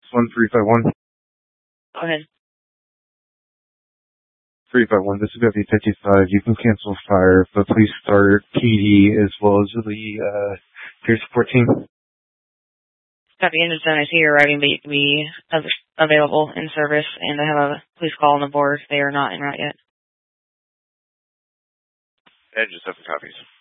1351. Go ahead. 351, this is going to be 55. You can cancel fire, but please start PD as well as the peer support team. Copy, Anderson. I see you're arriving, but you can be available in service, and I have a police call on the board. They are not en route yet. And just have the copies.